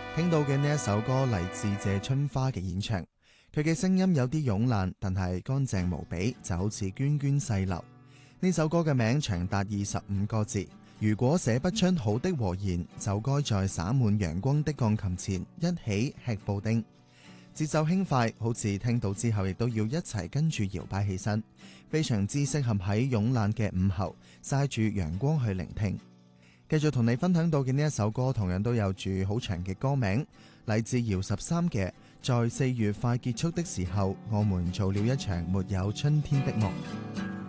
聽到嘅呢一首歌嚟自謝春花嘅演唱，佢嘅聲音有啲慵懶，但係乾淨無比，就好似涓涓細流。呢首歌嘅名長達25個字，如果寫不出好的和弦，就該在灑滿陽光的鋼琴前一起吃布丁。節奏輕快，好似聽到之後亦都要一齊跟住搖擺起身，非常之適合喺慵懶嘅午後曬住陽光去聆聽。繼續同你分享到嘅呢一首歌，同樣都有住好長嘅歌名，嚟自姚13嘅在4月快結束的時候，我們做了一場沒有春天的夢。